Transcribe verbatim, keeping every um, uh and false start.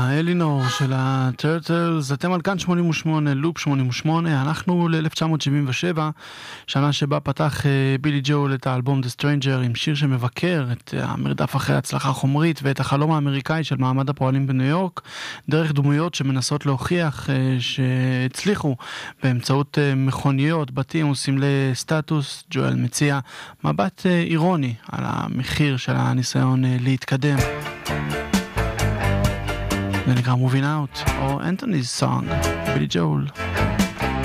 אלינור של הטרטלס, אתם על כאן שמונים ושמונה, לופ שמונים ושמונה, אנחנו ל-אלף תשע מאות שבעים ושבע, שנה שבה פתח בילי ג'ול את האלבום The Stranger עם שיר שמבקר את המרדף אחרי הצלחה חומרית ואת החלום האמריקאי של מעמד הפועלים בניו יורק, דרך דמויות שמנסות להוכיח שהצליחו באמצעות מכוניות, בתים וסמלי סטטוס. ג'ואל מציע מבט אירוני על המחיר של הניסיון להתקדם. זה נקרא Moving Out, או Anthony's Song, בילי ג'ול.